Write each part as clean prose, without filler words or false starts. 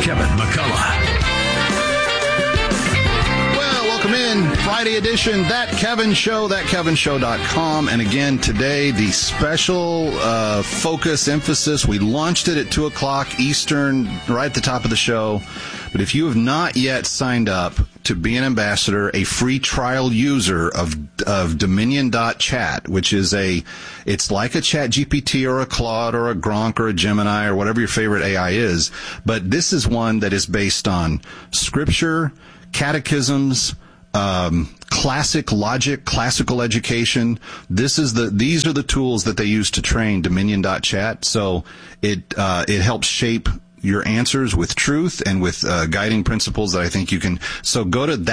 Kevin McCullough. Welcome in, Friday edition, That Kevin Show, thatkevinshow.com. And again, today, the special focus, emphasis, we launched it at 2 o'clock Eastern, right at the top of the show. But if you have not yet signed up to be an ambassador, a free trial user of Dominion.chat, which is it's like a Chat GPT or a Claude or a Gronk or a Gemini or whatever your favorite AI is. But this is one that is based on scripture, catechisms, classic logic, classical education. These are the tools that they use to train Dominion.chat. So it helps shape your answers with truth and with guiding principles that I think you can. So go to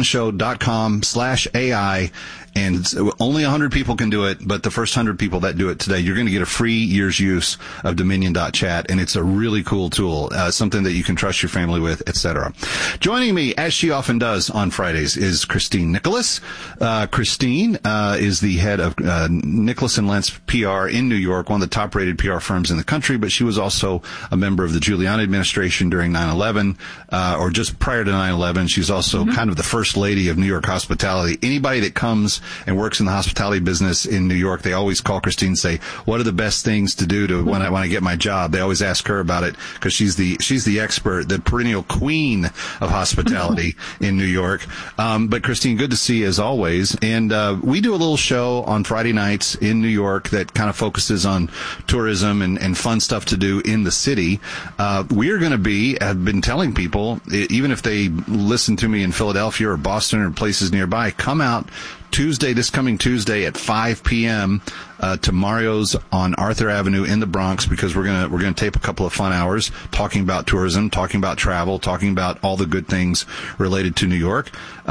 thatkevinshow.com/AI, and only 100 people can do it, but the first 100 people that do it today, you're going to get a free year's use of Dominion.chat, and it's a really cool tool, something that you can trust your family with, etc. Joining me, as she often does on Fridays, is Christine Nicholas. Christine is the head of Nicholas & Lentz PR in New York, one of the top-rated PR firms in the country, but she was also a member of the Giuliani administration during 9/11, or just prior to 9/11. She's also kind of the first lady of New York hospitality. Anybody that comes and works in the hospitality business in New York, they always call Christine and say, what are the best things to do when I get my job? They always ask her about it because she's the expert, the perennial queen of hospitality in New York. But Christine, good to see you as always. And we do a little show on Friday nights in New York that kind of focuses on tourism and fun stuff to do in the city. We're going to I've been telling people, even if they listen to me in Philadelphia or Boston or places nearby, come out this coming Tuesday at 5 p.m. To Mario's on Arthur Avenue in the Bronx, because we're gonna tape a couple of fun hours talking about tourism, talking about travel, talking about all the good things related to New York.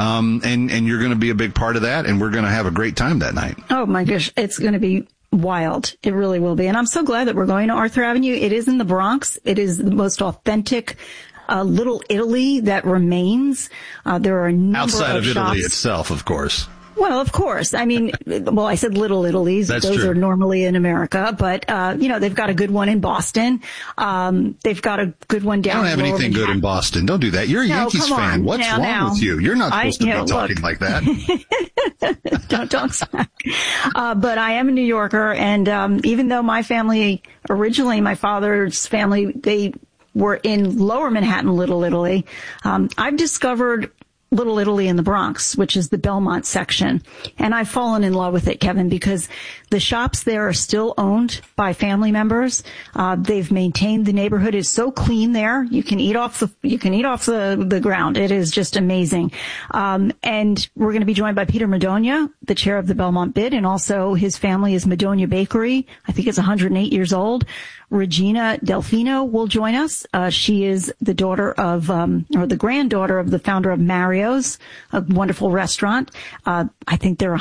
And you're gonna be a big part of that, and we're gonna have a great time that night. Oh my gosh, it's gonna be wild. It really will be. And I'm so glad that we're going to Arthur Avenue. It is in the Bronx. It is the most authentic Little Italy that remains. There are a number outside of shops. Italy itself, of course. Well, of course. I mean, I said Little Italy's. That's Those true. are normally in America, but, they've got a good one in Boston. They've got a good one down I don't have Lower anything good in Boston. Don't do that. You're a Yankees come fan. on. What's wrong with you? You're not supposed to be talking like that. Don't talk smack. But I am a New Yorker, and even though my family, originally my father's family, they were in Lower Manhattan, Little Italy, I've discovered Little Italy in the Bronx, which is the Belmont section. And I've fallen in love with it, Kevin, because the shops there are still owned by family members. They've maintained the neighborhood is so clean there. You can eat off the ground. It is just amazing. And we're going to be joined by Peter Madonia, the chair of the Belmont Bid, and also his family is Madonia Bakery. I think it's 108 years old. Regina Delfino will join us. She is the daughter of, or the granddaughter of the founder of Mario's, a wonderful restaurant. I think they're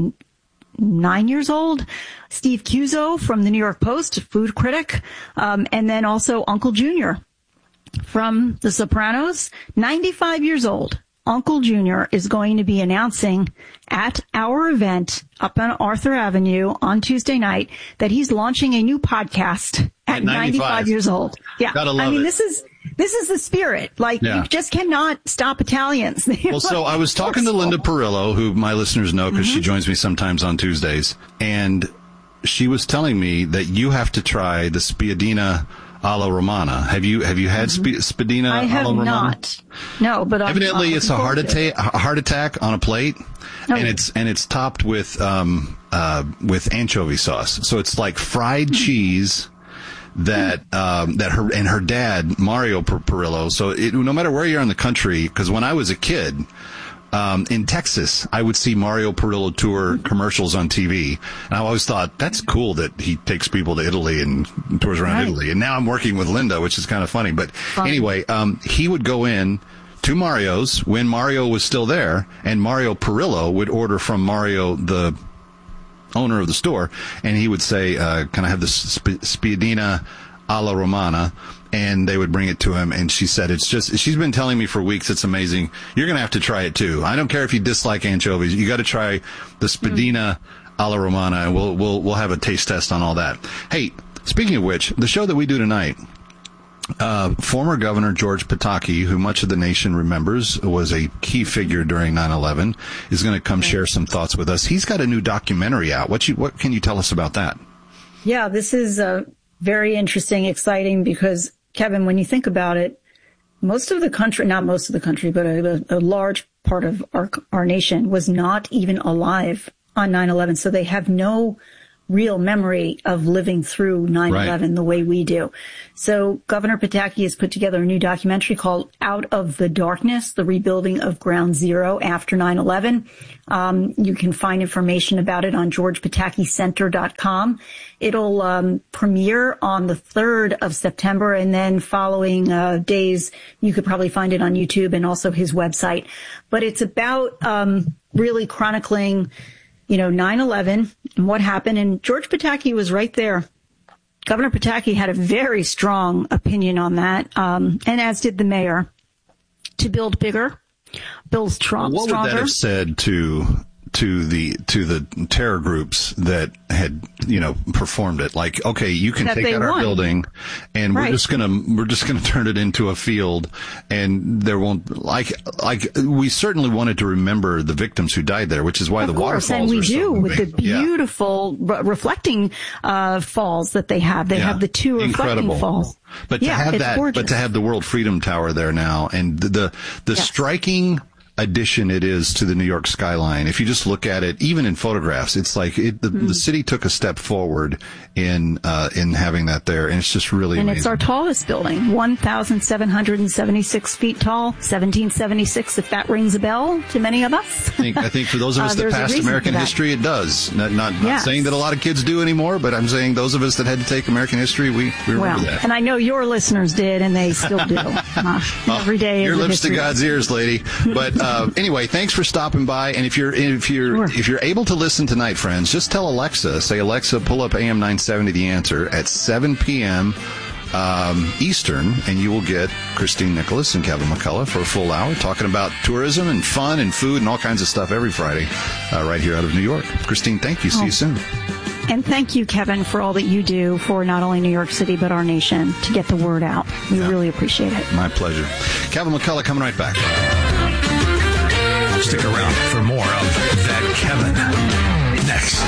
109 years old. Steve Cuso from the New York Post, food critic. And then also Uncle Junior from The Sopranos, 95 years old. Uncle Junior is going to be announcing at our event up on Arthur Avenue on Tuesday night that he's launching a new podcast at 95 years old. Yeah. Gotta love it. This is the spirit. You just cannot stop Italians. Well, so I was talking to Linda Perillo, who my listeners know because she joins me sometimes on Tuesdays, and she was telling me that you have to try the Spiadina alla Romana. Have you had Spiadina I have alla Romana? Not. No, but evidently it's a heart attack on a plate, Okay. and it's topped with anchovy sauce. So it's like fried cheese that her dad Mario Perillo. So no matter where you are in the country, because when I was a kid. In Texas, I would see Mario Perillo tour commercials on TV, and I always thought that's cool that he takes people to Italy and tours around Italy. And now I'm working with Linda, which is kind of funny. But anyway, he would go in to Mario's when Mario was still there, and Mario Perillo would order from Mario, the owner of the store, and he would say, "Can I have the Spiadina alla Romana?" And they would bring it to him, and she said she's been telling me for weeks it's amazing. You're going to have to try it too. I don't care if you dislike anchovies. You got to try the Spiadina alla Romana, and we'll have a taste test on all that. Hey, speaking of which, the show that we do tonight, Former Governor George Pataki, who much of the nation remembers was a key figure during 9/11, is going to come share some thoughts with us. He's got a new documentary out. What can you tell us about that? Yeah, this is very interesting, exciting, because, Kevin, when you think about it, most of the country, not most of the country, but a large part of our nation was not even alive on 9/11. So they have no real memory of living through 9/11 the way we do. So Governor Pataki has put together a new documentary called Out of the Darkness, the Rebuilding of Ground Zero After 9/11. You can find information about it on georgepatakycenter.com. It'll premiere on the 3rd of September, and then following days, you could probably find it on YouTube and also his website. But it's about really chronicling 9/11 and what happened. And George Pataki was right there. Governor Pataki had a very strong opinion on that, and as did the mayor, to build bigger, build stronger. What would that have said to the terror groups that had performed it? Like, okay, you can take out our building, and we're just gonna turn it into a field, and there won't we certainly wanted to remember the victims who died there, which is why the waterfalls and we are do so with the beautiful reflecting falls that they have. They have the two reflecting falls. But to have that, gorgeous. But to have the World Freedom Tower there now, and the striking addition it is to the New York skyline. If you just look at it, even in photographs, it's like the city took a step forward in having that there, and it's just really amazing. And it's our tallest building, 1,776 feet tall, 1776. If that rings a bell to many of us, I think for those of us that passed American history, it does. Not saying that a lot of kids do anymore, but I'm saying those of us that had to take American history, we remember that. And I know your listeners did, and they still do. Every day. Your lips to God's ears, lady. But anyway, thanks for stopping by. And if you're able to listen tonight, friends, just tell Alexa, say, Alexa, pull up AM 970 The Answer at 7 p.m. Eastern, and you will get Christine Nicholas and Kevin McCullough for a full hour talking about tourism and fun and food and all kinds of stuff every Friday right here out of New York. Christine, thank you. See you soon. And thank you, Kevin, for all that you do for not only New York City, but our nation to get the word out. We really appreciate it. My pleasure. Kevin McCullough coming right back. Stick around for more of That Kevin next.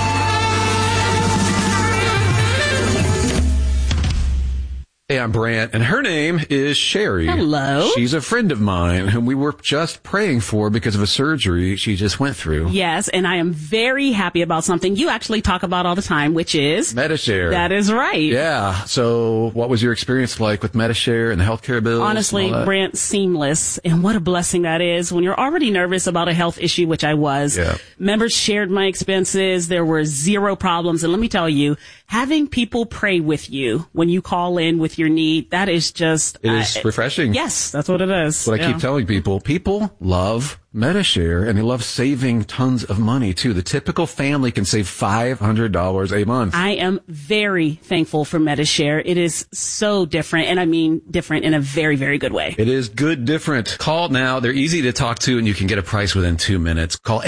Hey, I'm Brant, and her name is Sherry. Hello. She's a friend of mine whom we were just praying for because of a surgery she just went through. Yes, and I am very happy about something you actually talk about all the time, which is Medi-Share. That is right. Yeah. So what was your experience like with Medi-Share and the healthcare bills? Honestly, Brant, seamless. And what a blessing that is when you're already nervous about a health issue, which I was. Yeah. Members shared my expenses. There were zero problems. And let me tell you, having people pray with you when you call in with your need, that is just... It is refreshing. Yes, that's what it is. What I keep telling people. People love Medi-Share, and they love saving tons of money, too. The typical family can save $500 a month. I am very thankful for Medi-Share. It is so different, and I mean different in a very, very good way. It is good different. Call now. They're easy to talk to, and you can get a price within 2 minutes. Call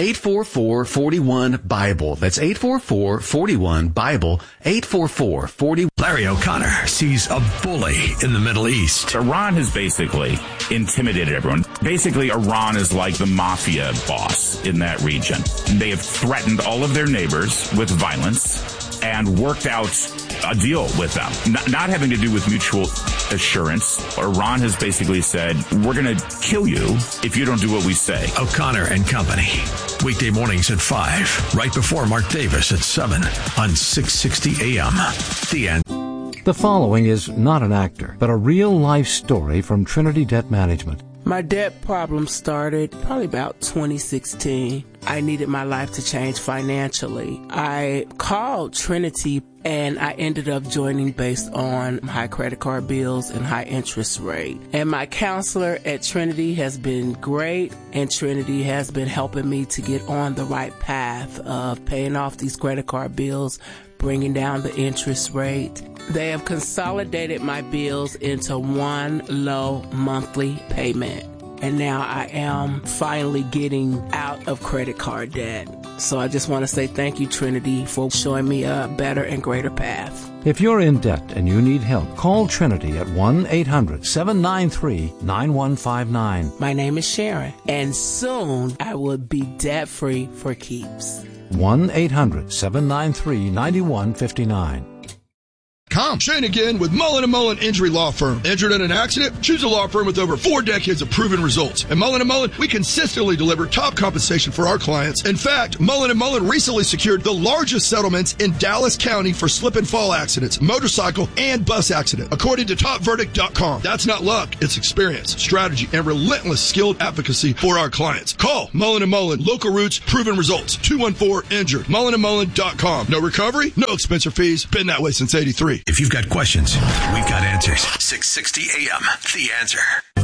844-41-BIBLE. That's 844-41-BIBLE. 844-41. Larry O'Connor sees a bully in the Middle East. Iran has basically intimidated everyone. Basically, Iran is like the mafia boss in that region. They have threatened all of their neighbors with violence and worked out a deal with them, not having to do with mutual assurance. Iran has basically said, we're going to kill you if you don't do what we say. O'Connor and Company. Weekday mornings at 5, right before Mark Davis at 7 on 660 AM. The End. The following is not an actor, but a real-life story from Trinity Debt Management. My debt problem started probably about 2016. I needed my life to change financially. I called Trinity and I ended up joining based on high credit card bills and high interest rate. And my counselor at Trinity has been great, and Trinity has been helping me to get on the right path of paying off these credit card bills, bringing down the interest rate. They have consolidated my bills into one low monthly payment. and now I am finally getting out of credit card debt. So I just want to say thank you, Trinity, for showing me a better and greater path. If you're in debt and you need help, call Trinity at 1-800-793-9159. My name is Sharon, and soon I will be debt-free for keeps. 1-800-793-9159. Shane again with Mullen & Mullen Injury Law Firm. Injured in an accident? Choose a law firm with over 4 decades of proven results. At Mullen & Mullen, we consistently deliver top compensation for our clients. In fact, Mullen & Mullen recently secured the largest settlements in Dallas County for slip and fall accidents, motorcycle, and bus accident, according to TopVerdict.com. That's not luck. It's experience, strategy, and relentless skilled advocacy for our clients. Call Mullen & Mullen. Local roots, proven results. 214-INJURED. MullenandMullen.com. No recovery, no expense or fees. Been that way since '83. If you've got questions, we've got answers. 660 AM, The Answer.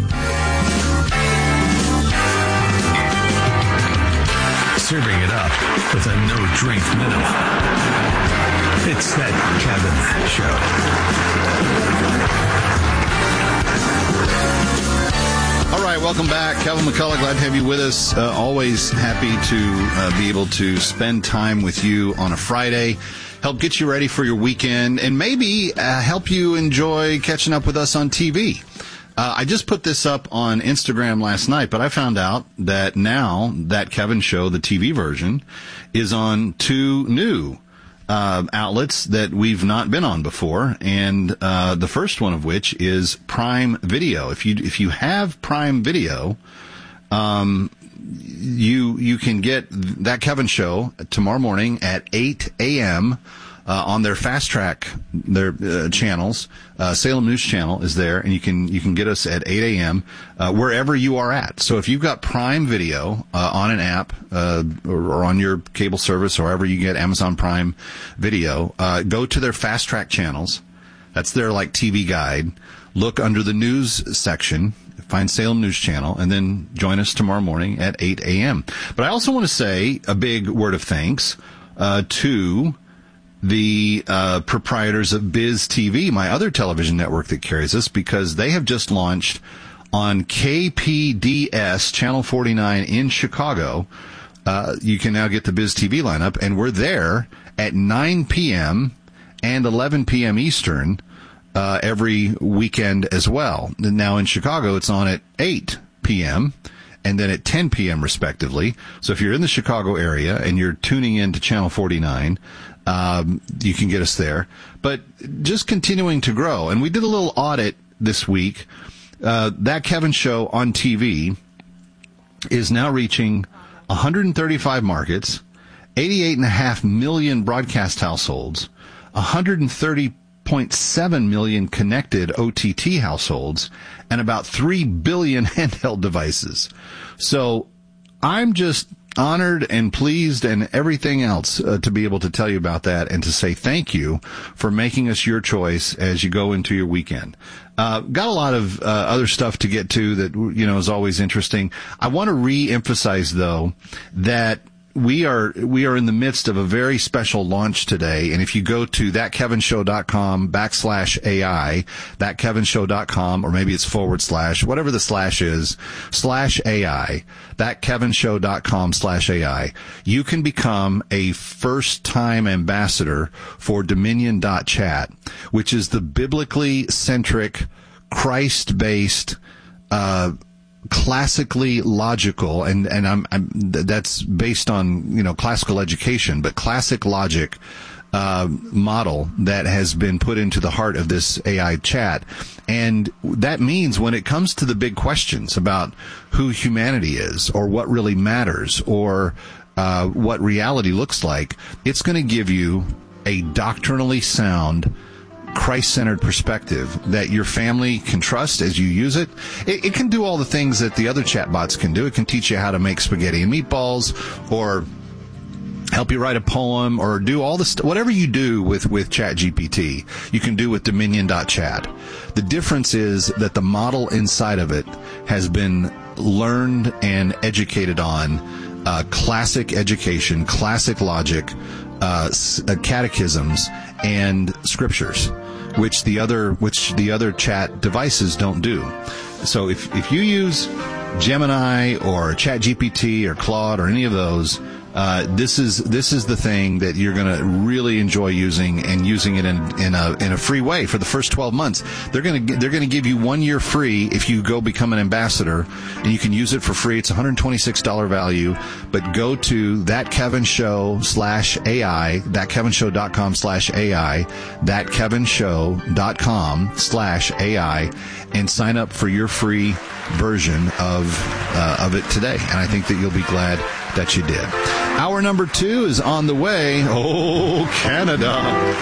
Serving it up with a no-drink minimum. It's that Kevin Show. All right, welcome back. Kevin McCullough, glad to have you with us. Always happy to be able to spend time with you on a Friday. Help get you ready for your weekend, and maybe help you enjoy catching up with us on TV. I just put this up on Instagram last night, but I found out that now That Kevin Show, the TV version, is on 2 new outlets that we've not been on before, and the first one of which is Prime Video. If you have Prime Video, you can get That Kevin Show tomorrow morning at 8 a.m. On their Fast Track, their channels. Salem News Channel is there, and you can get us at 8 a.m. Wherever you are at. So if you've got Prime Video on an app or on your cable service, or however you get Amazon Prime Video, go to their Fast Track channels. That's their TV guide. Look under the news section. Find Salem News Channel, and then join us tomorrow morning at 8 a.m. But I also want to say a big word of thanks to the proprietors of Biz TV, my other television network that carries us, because they have just launched on KPDS, Channel 49 in Chicago. You can now get the Biz TV lineup, and we're there at 9 p.m. and 11 p.m. Eastern every weekend as well. Now in Chicago, it's on at 8 p.m. and then at 10 p.m. respectively. So if you're in the Chicago area and you're tuning in to Channel 49, you can get us there. But just continuing to grow. And we did a little audit this week. That Kevin Show on TV is now reaching 135 markets, 88.5 million broadcast households, 130.7 million connected OTT households, and about 3 billion handheld devices. So I'm just honored and pleased and everything else to be able to tell you about that and to say thank you for making us your choice as you go into your weekend. Got a lot of other stuff to get to that, is always interesting. I want to re-emphasize, though, that we are in the midst of a very special launch today. And if you go to thatkevinshow.com/AI, thatkevinshow.com, or maybe it's / whatever the slash is, /AI, thatkevinshow.com/AI, you can become a first-time ambassador for Dominion.chat, which is the biblically centric, Christ-based, classically logical, and that's based on classical education, but classic logic model that has been put into the heart of this AI chat. And that means when it comes to the big questions about who humanity is, or what really matters, or what reality looks like, it's going to give you a doctrinally sound, Christ-centered perspective that your family can trust as you use it. It can do all the things that the other chatbots can do. It can teach you how to make spaghetti and meatballs, or help you write a poem, or do all the whatever you do with ChatGPT, you can do with Dominion.chat. The difference is that the model inside of it has been learned and educated on classic education, classic logic, catechisms, and scriptures, which the other chat devices don't do. So if you use Gemini or ChatGPT or Claude or any of those, this is the thing that you're going to really enjoy using, and using it in a free way for the first 12 months. They're going to give you 1 year free if you go become an ambassador, and you can use it for free. It's $126 value, but go to thatkevinshow.com/AI, thatkevinshow.com/AI, thatkevinshow.com/AI, and sign up for your free version of it today. And I think that you'll be glad that you did. Hour number 2 is on the way. Oh, Canada.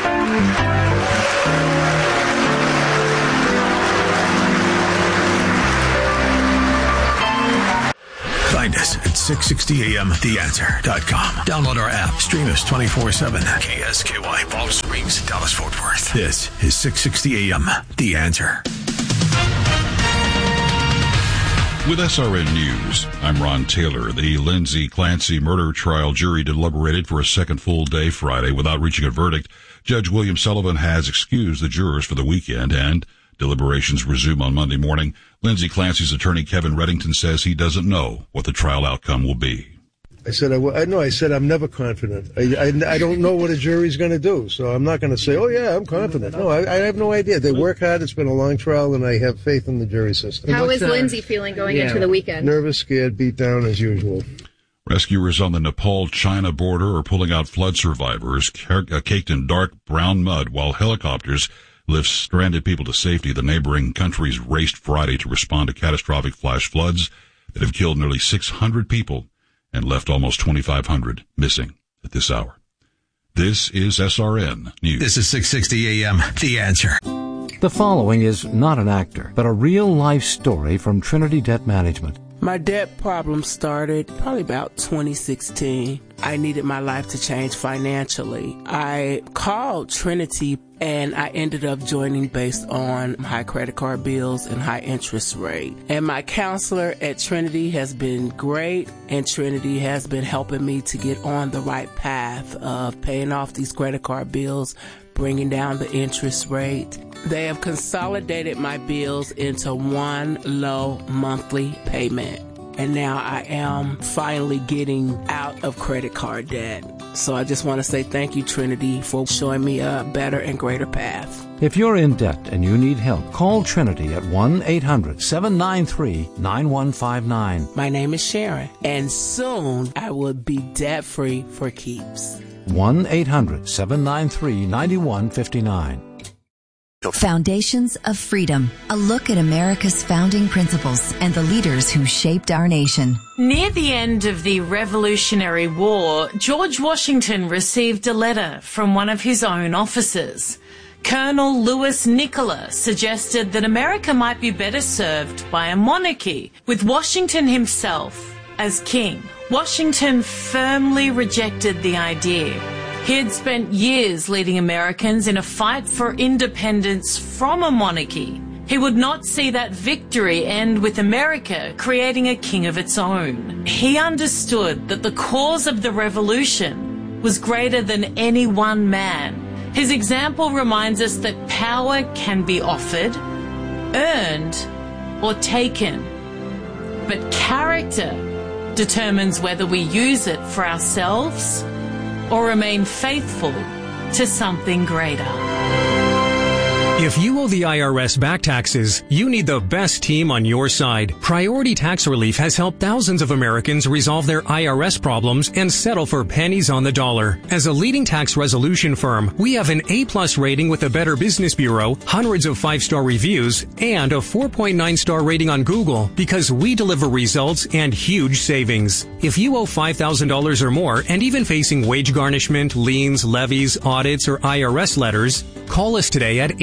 Find us at 660amtheanswer.com. Download our app. Stream us 24/7. KSKY, Palm Springs, Dallas, Fort Worth. This is 660 AM, The Answer. With SRN News, I'm Ron Taylor. The Lindsay Clancy murder trial jury deliberated for a second full day Friday without reaching a verdict. Judge William Sullivan has excused the jurors for the weekend, and deliberations resume on Monday morning. Lindsay Clancy's attorney, Kevin Reddington, says he doesn't know what the trial outcome will be. I said I'm never confident. I don't know what a jury's going to do, so I'm not going to say, oh, yeah, I'm confident. No, I have no idea. They work hard. It's been a long trial, and I have faith in the jury system. How is Lindsay feeling going into the weekend? Nervous, scared, beat down as usual. Rescuers on the Nepal-China border are pulling out flood survivors caked in dark brown mud while helicopters lift stranded people to safety. The neighboring countries raced Friday to respond to catastrophic flash floods that have killed nearly 600 people and left almost 2,500 missing at this hour. This is SRN News. This is 660 AM, The Answer. The following is not an actor, but a real-life story from Trinity Debt Management. My debt problem started probably about 2016. I needed my life to change financially. I called Trinity and I ended up joining based on high credit card bills and high interest rate. And my counselor at Trinity has been great, and Trinity has been helping me to get on the right path of paying off these credit card bills, bringing down the interest rate. They have consolidated my bills into one low monthly payment. And now I am finally getting out of credit card debt. So I just want to say thank you, Trinity, for showing me a better and greater path. If you're in debt and you need help, call Trinity at 1-800-793-9159. My name is Sharon, and soon I will be debt-free for keeps. 1-800-793-9159. Foundations of Freedom, a look at America's founding principles and the leaders who shaped our nation. Near the end of the Revolutionary War, George Washington received a letter from one of his own officers. Colonel Louis Nicola suggested that America might be better served by a monarchy, with Washington himself as king. Washington firmly rejected the idea. He had spent years leading Americans in a fight for independence from a monarchy. He would not see that victory end with America creating a king of its own. He understood that the cause of the revolution was greater than any one man. His example reminds us that power can be offered, earned, or taken. But character determines whether we use it for ourselves or remain faithful to something greater. If you owe the IRS back taxes, you need the best team on your side. Priority Tax Relief has helped thousands of Americans resolve their IRS problems and settle for pennies on the dollar. As a leading tax resolution firm, we have an A+ rating with the Better Business Bureau, hundreds of 5-star reviews, and a 4.9-star rating on Google because we deliver results and huge savings. If you owe $5,000 or more and even facing wage garnishment, liens, levies, audits, or IRS letters, call us today at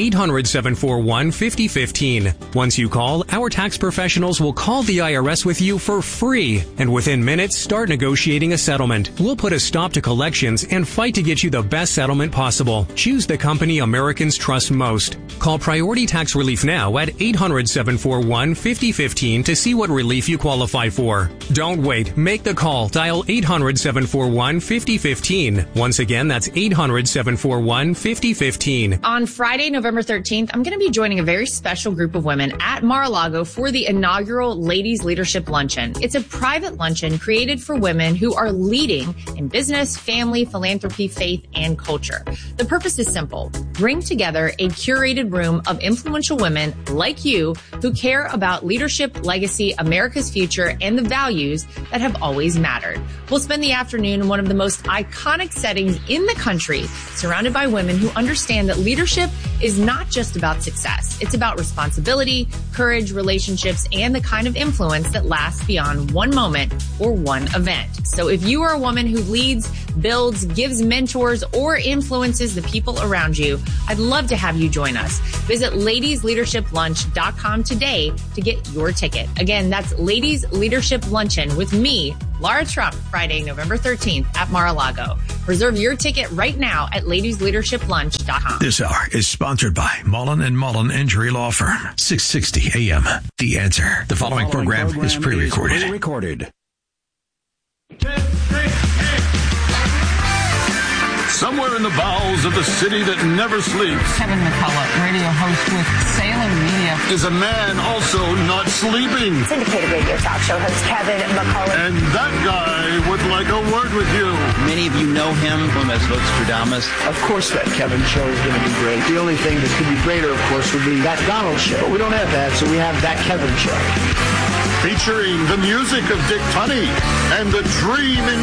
800-741-5015. Once you call, our tax professionals will call the IRS with you for free, and within minutes, start negotiating a settlement. We'll put a stop to collections and fight to get you the best settlement possible. Choose the company Americans trust most. Call Priority Tax Relief now at 800-741-5015 to see what relief you qualify for. Don't wait. Make the call. Dial 800-741-5015. Once again, that's 800-741-5015. On Friday, November 13th, I'm going to be joining a very special group of women at Mar-a-Lago for the inaugural Ladies Leadership Luncheon. It's a private luncheon created for women who are leading in business, family, philanthropy, faith, and culture. The purpose is simple. Bring together a curated room of influential women like you who care about leadership, legacy, America's future, and the values that have always mattered. We'll spend the afternoon in one of the most iconic settings in the country, surrounded by women who understand that leadership is not just about success. It's about responsibility, courage, relationships, and the kind of influence that lasts beyond one moment or one event. So if you are a woman who leads, builds, gives mentors, or influences the people around you, I'd love to have you join us. Visit ladiesleadershiplunch.com today to get your ticket. Again, that's Ladies Leadership Luncheon with me, Laura Trump, Friday, November 13th at Mar-a-Lago. Reserve your ticket right now at ladiesleadershiplunch.com. This hour is sponsored by Mullen & Mullen Injury Law Firm, 660 AM. The Answer. The following program is pre-recorded. Somewhere in the bowels of the city that never sleeps, Kevin McCullough, radio host with Salem Media, is a man also not sleeping. Syndicated radio talk show host Kevin McCullough. And that guy would like a word with you. Many of you know him as Vostradamus. Of course that Kevin show is going to be great. The only thing that could be greater, of course, would be that Donald show. But we don't have that, so we have that Kevin show. Featuring the music of Dick Tunney and the dream in